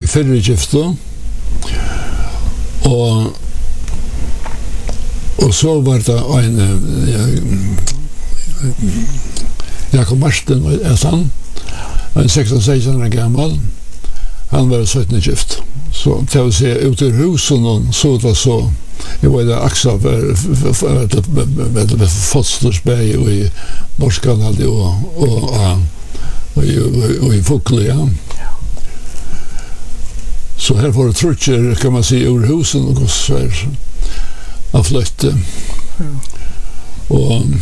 fyrre gifto. Och så var det en Jakob Marsten är han. Han 16-16 år gammal. Han var 17 gift. Så det vill säga ut ur husen och så det så. Jag var där Axel med Fostersberg och i Morskan hade och i Fokle, ja. Så här får det trutcher kan man säga ur husen och så här av flytte. Och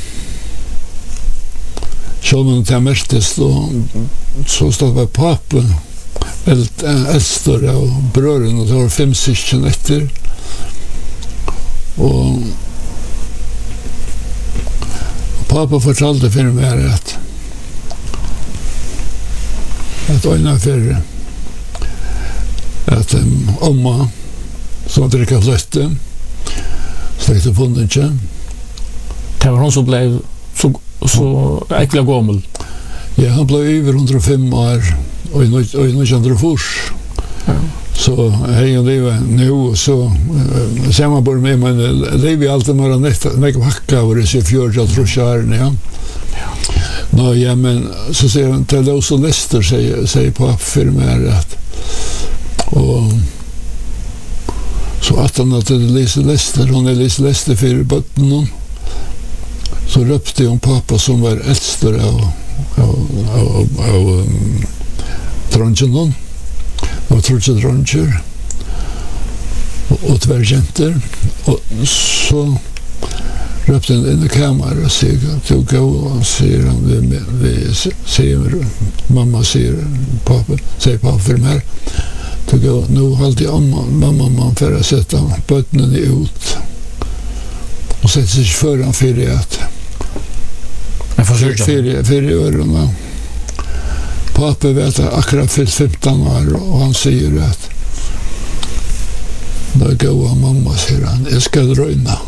så man tar mestest då så stod det pappa väldigt äldre och bröderna och det var 5 syskon efter. Och pappa fortalte för mig att öjna för att omma som dricker flytte släckte funden inte. Det var hon som blev så äckla gammel. Ja, han blev över 105 år och i 1904. Ja. Så hej och det nu så ser man bara med men det vi alltid bara nästa vecka och det ser fjärde tror jag ja. Nå ja men så ser han till oss och Lester säger på filmer att och så att han att läser Lester hon är läser Lester för botten så röpte hon pappa som var äldste av tronchen och trotset roncher och tvärjenter och så röpte han in i kameran och säger to go och säger han vi säger mamma säger pappa för mig to go nu hållde jag mamma för att sätta bottnen ut och sätter sig föran för det att för öronen pappa vet akkurat fyllt 15 år och han säger att då går mamma säger han jag ska dröjna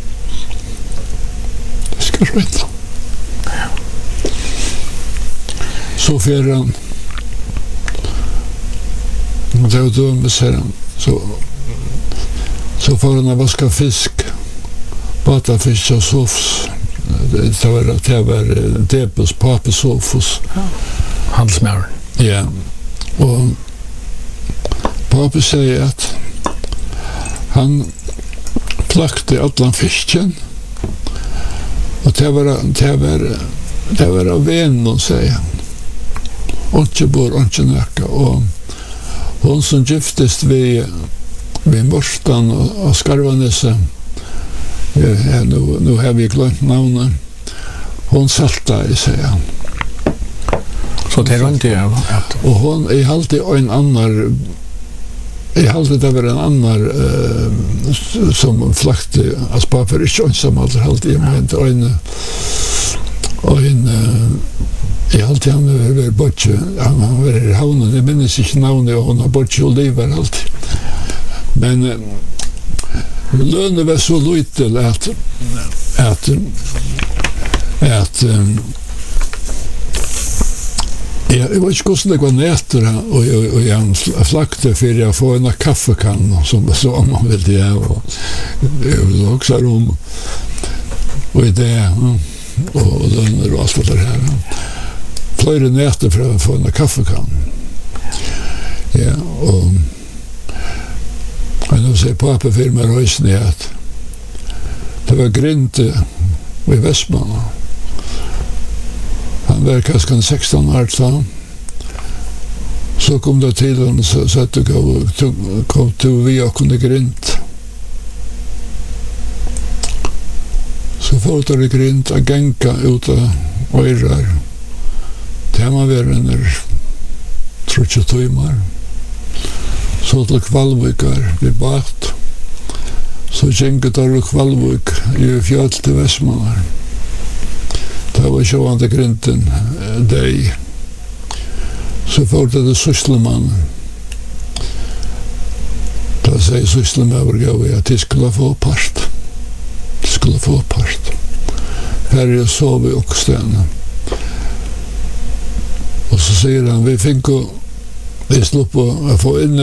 så för han och det var dömes säger han så får han vaska fisk bata fisk och sofs det var Debus pappa sofus handelsmär. Ja. Och pappa säger att han plakte allan fisken och det var av vännen säger han. Inte bor, inte nöka. Och hon som giftest vid Morstan och Skarvanese ja, nu har vi glömt namnen. Hon saltade, säger han. Så det är inte och hon är alltid en annan det var en annan som flakte as pappa är inte som alltid med en i alltid han var botche han var i havnen det minns inte namnet och hon har botche och liv var alltid men lönen var så lite att jag vet inte hvordan det var nätter och jag flakte för att få en kaffekanna som så om man vill det och också rum och det och löner och allt det här. Flera nätter för att få en kaffekanna. Ja, och nu säger pappa för mig röjsning att det var grint i Västmanna. Han var kanske 16 år så kom det till honom så att det kom till vi och kunde grint. Så folk det grint att gänka ut av örar. Det man var en 30 timmar. Så till Kvalvikar vid Bart. Så gänket av Kvalvik i fjäll till Västmanna. Det var sjåvande grinten dig. Så folk det syslemannen. Då säger syslemannen att de skulle få part. Här sov vi också den. Och så säger han, vi fick slå på att få in